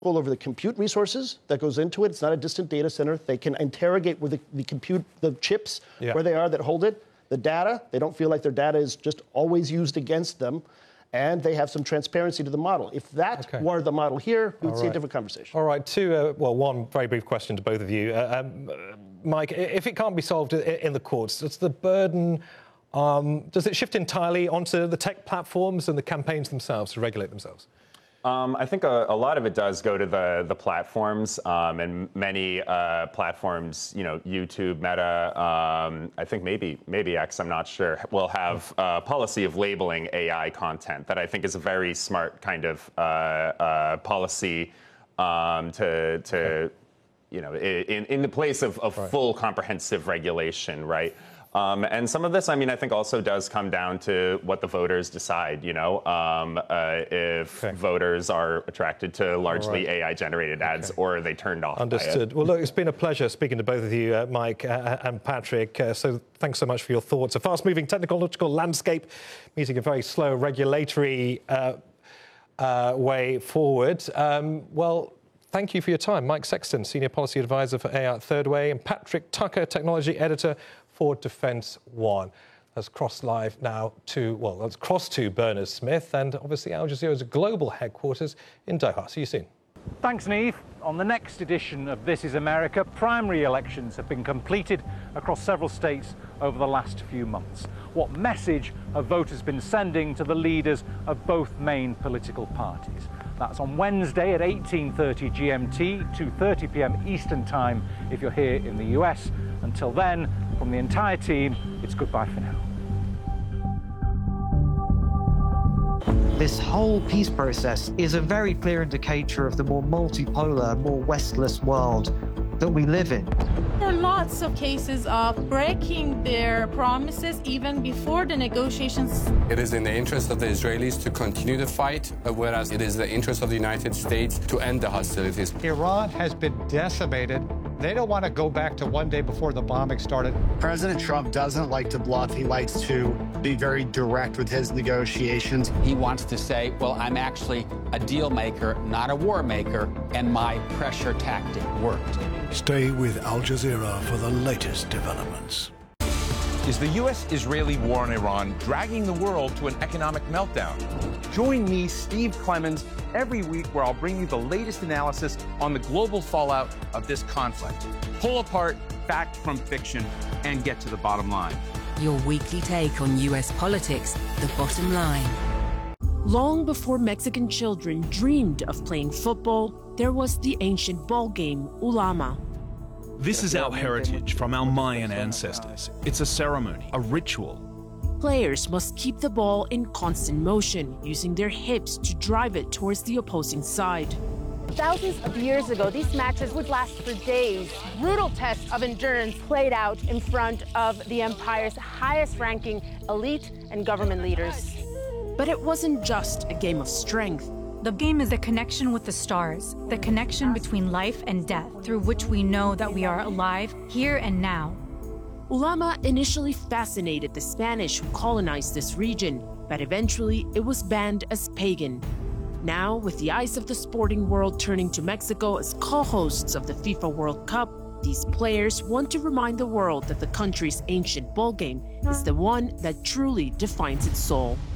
over the compute resources that goes into it. It's not a distant data center. They can interrogate where the chips, where they are that hold it, the data. They don't feel like their data is just always used against them. And they have some transparency to the model. If that were the model here, we would see a different conversation. All right, one very brief question to both of you. Mike, if it can't be solved in the courts, does the burden, does it shift entirely onto the tech platforms and the campaigns themselves to regulate themselves? I think a lot of it does go to the platforms, and many platforms, YouTube, Meta, I think maybe X, I'm not sure, will have a policy of labeling AI content that I think is a very smart kind of policy in the place of full comprehensive regulation, right? And some of this, I think also does come down to what the voters decide, if voters are attracted to largely AI-generated ads or are they turned off Understood. by it. Well, look, it's been a pleasure speaking to both of you, Mike and Patrick. So thanks so much for your thoughts. A fast-moving technological landscape meeting a very slow regulatory way forward. Thank you for your time. Mike Sexton, Senior Policy Advisor for AI at Third Way, and Patrick Tucker, Technology Editor for Defence One. Let's cross live now to, let's cross to Bernard Smith and obviously Al Jazeera's global headquarters in Doha. See you soon. Thanks, Neve. On the next edition of This Is America, primary elections have been completed across several states over the last few months. What message have voters been sending to the leaders of both main political parties? That's on Wednesday at 18:30 GMT, 2:30 p.m. Eastern Time if you're here in the US. Until then, from the entire team, it's goodbye for now. This whole peace process is a very clear indicator of the more multipolar, more westless world that we live in. There are lots of cases of breaking their promises even before the negotiations. It is in the interest of the Israelis to continue the fight, whereas it is the interest of the United States to end the hostilities. Iran has been decimated. They don't want to go back to one day before the bombing started. President Trump doesn't like to bluff. He likes to be very direct with his negotiations. He wants to say, well, I'm actually a deal maker, not a war maker, and my pressure tactic worked. Stay with Al Jazeera for the latest developments. Is the U.S.-Israeli war on Iran dragging the world to an economic meltdown? Join me, Steve Clemons, every week where I'll bring you the latest analysis on the global fallout of this conflict. Pull apart fact from fiction and get to the bottom line. Your weekly take on U.S. politics, The Bottom Line. Long before Mexican children dreamed of playing football, there was the ancient ball game, Ulama. This is our heritage from our Mayan ancestors. It's a ceremony, a ritual. Players must keep the ball in constant motion, using their hips to drive it towards the opposing side. Thousands of years ago, these matches would last for days. Brutal tests of endurance played out in front of the empire's highest-ranking elite and government leaders. But it wasn't just a game of strength. The game is a connection with the stars, the connection between life and death, through which we know that we are alive here and now. Ulama initially fascinated the Spanish who colonized this region, but eventually it was banned as pagan. Now, with the eyes of the sporting world turning to Mexico as co-hosts of the FIFA World Cup, these players want to remind the world that the country's ancient ball game is the one that truly defines its soul.